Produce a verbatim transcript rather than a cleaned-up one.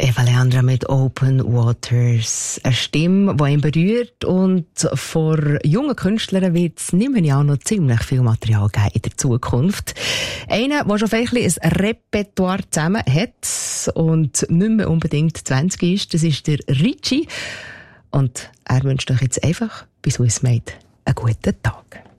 Eva Leandra mit Open Waters. Eine Stimme, die ihn berührt, und von jungen Künstlern wird es, nehme ich auch noch ziemlich viel Material geben in der Zukunft. Einer, der schon vielleicht ein Repertoire zusammen hat und nicht mehr unbedingt zwanzig ist, das ist der Ritchie. Und er wünscht euch jetzt einfach bei Swiss Made einen guten Tag.